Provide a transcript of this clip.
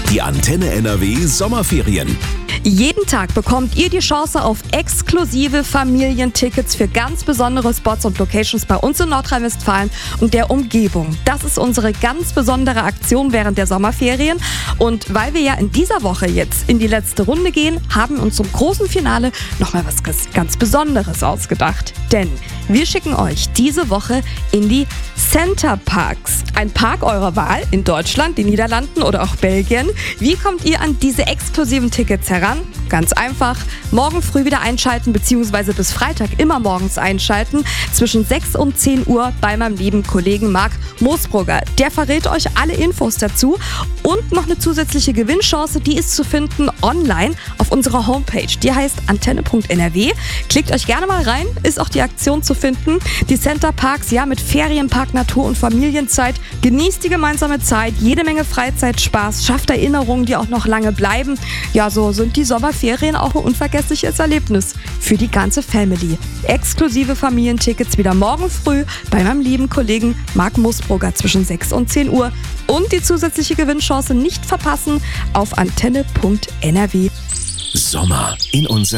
Die Antenne NRW Sommerferien. Jeden Tag bekommt ihr die Chance auf exklusive Familientickets für ganz besondere Spots und Locations bei uns in Nordrhein-Westfalen und der Umgebung. Das ist unsere ganz besondere Aktion während der Sommerferien. Und weil wir ja in dieser Woche jetzt in die letzte Runde gehen, haben wir uns zum großen Finale nochmal was ganz Besonderes ausgedacht. Denn wir schicken euch diese Woche in die Centerparks. Ein Park eurer Wahl in Deutschland, den Niederlanden oder auch Belgien. Wie kommt ihr an diese exklusiven Tickets heran? Ganz einfach, morgen früh wieder einschalten bzw. bis Freitag immer morgens einschalten zwischen 6 und 10 Uhr bei meinem lieben Kollegen Marc Moosbrugger. Der verrät euch alle Infos dazu und noch eine zusätzliche Gewinnchance, die ist zu finden online auf unserer Homepage. Die heißt antenne.nrw. Klickt euch gerne mal rein, ist auch die Aktion zu finden. Die Centerparks, ja, mit Ferienpark, Natur und Familienzeit. Genießt die gemeinsame Zeit, jede Menge Freizeitspaß, schafft Erinnerungen, die auch noch lange bleiben. Ja, so sind die Sommerferien auch ein unvergessliches Erlebnis für die ganze Family. Exklusive Familientickets wieder morgen früh bei meinem lieben Kollegen Marc Moosbrugger zwischen 6 und 10 Uhr. Und die zusätzliche Gewinnchance nicht verpassen auf antenne.nrw. Sommer in unserer